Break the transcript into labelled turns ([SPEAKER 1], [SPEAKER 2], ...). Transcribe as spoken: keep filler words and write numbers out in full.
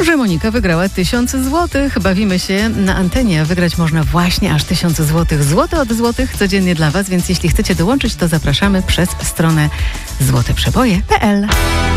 [SPEAKER 1] że Monika wygrała tysiąc złotych. Bawimy się na antenie. Wygrać można właśnie aż tysiąc złotych. Złote od złotych codziennie dla Was, więc jeśli chcecie dołączyć, to zapraszamy przez stronę złoteprzeboje kropka p l.